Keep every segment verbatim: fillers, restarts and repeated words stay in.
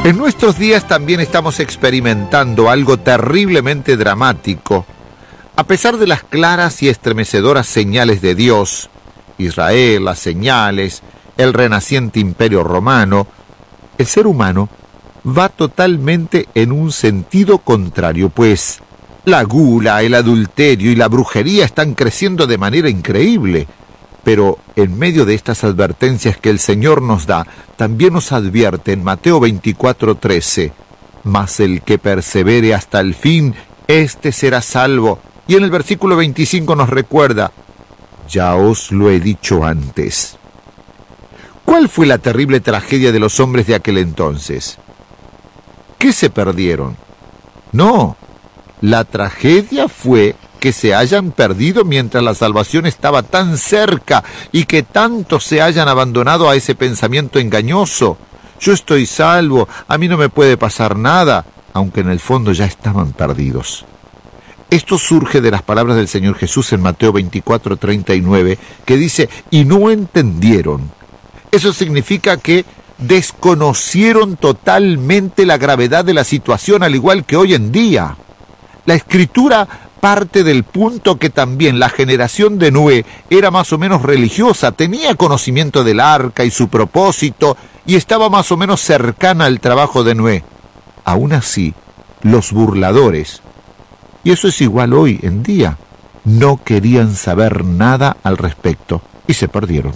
En nuestros días también estamos experimentando algo terriblemente dramático. A pesar de las claras y estremecedoras señales de Dios, Israel, las señales, el renaciente imperio romano, el ser humano va totalmente en un sentido contrario, pues la gula, el adulterio y la brujería están creciendo de manera increíble. Pero en medio de estas advertencias que el Señor nos da, también nos advierte en Mateo veinticuatro trece, mas el que persevere hasta el fin, éste será salvo. Y en el versículo veinticinco nos recuerda, ya os lo he dicho antes. ¿Cuál fue la terrible tragedia de los hombres de aquel entonces? ¿Qué se perdieron? No, la tragedia fue que se hayan perdido mientras la salvación estaba tan cerca y que tantos se hayan abandonado a ese pensamiento engañoso. Yo estoy salvo, a mí no me puede pasar nada, aunque en el fondo ya estaban perdidos. Esto surge de las palabras del Señor Jesús en Mateo veinticuatro treinta y nueve, que dice, y no entendieron. Eso significa que desconocieron totalmente la gravedad de la situación, al igual que hoy en día. La Escritura parte del punto que también la generación de Noé era más o menos religiosa, tenía conocimiento del arca y su propósito, y estaba más o menos cercana al trabajo de Noé. Aún así, los burladores, y eso es igual hoy en día, no querían saber nada al respecto y se perdieron.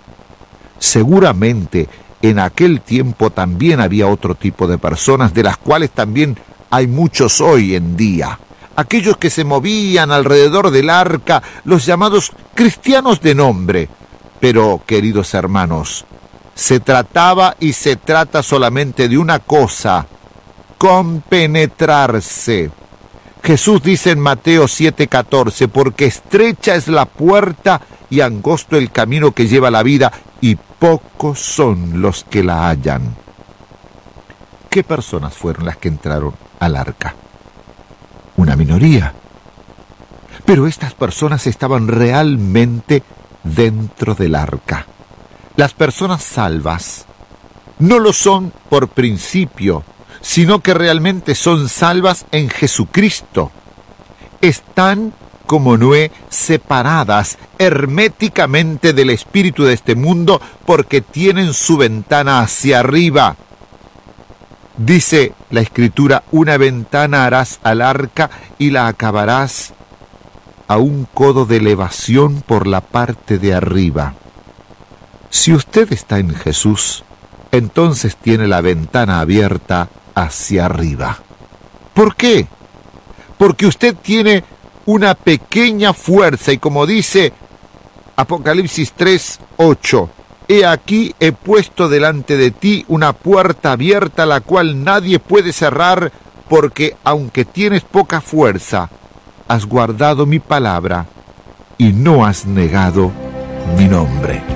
Seguramente en aquel tiempo también había otro tipo de personas, de las cuales también hay muchos hoy en día. Aquellos que se movían alrededor del arca, los llamados cristianos de nombre. Pero, queridos hermanos, se trataba y se trata solamente de una cosa: compenetrarse. Jesús dice en Mateo siete catorce, porque estrecha es la puerta y angosto el camino que lleva a la vida, y pocos son los que la hallan. ¿Qué personas fueron las que entraron al arca? Una minoría. Pero estas personas estaban realmente dentro del arca. Las personas salvas no lo son por principio, sino que realmente son salvas en Jesucristo. Están, como Noé, separadas herméticamente del espíritu de este mundo porque tienen su ventana hacia arriba. Dice la Escritura, una ventana harás al arca y la acabarás a un codo de elevación por la parte de arriba. Si usted está en Jesús, entonces tiene la ventana abierta hacia arriba. ¿Por qué? Porque usted tiene una pequeña fuerza y como dice Apocalipsis tres ocho, he aquí he puesto delante de ti una puerta abierta, la cual nadie puede cerrar, porque aunque tienes poca fuerza, has guardado mi palabra y no has negado mi nombre.